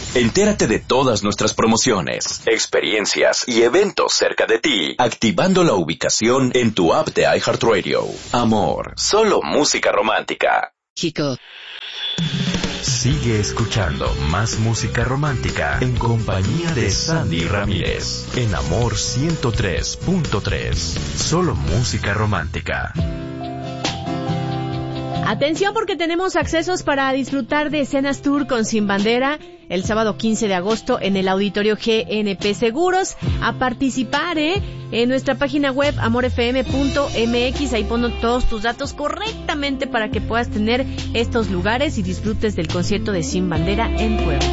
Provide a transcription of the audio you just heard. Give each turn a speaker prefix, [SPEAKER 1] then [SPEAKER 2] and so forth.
[SPEAKER 1] Entérate de todas nuestras promociones, experiencias y eventos cerca de ti, activando la ubicación en tu app de iHeartRadio. Amor, solo música romántica.
[SPEAKER 2] Chico.
[SPEAKER 3] Sigue escuchando más música romántica en compañía de Sandy Ramírez en Amor 103.3. Solo música romántica.
[SPEAKER 4] Atención porque tenemos accesos para disfrutar de Cenas Tour con Sin Bandera el sábado 15 de agosto en el Auditorio GNP Seguros. A participar, en nuestra página web amorfm.mx. Ahí pongo todos tus datos correctamente para que puedas tener estos lugares y disfrutes del concierto de Sin Bandera en Puebla.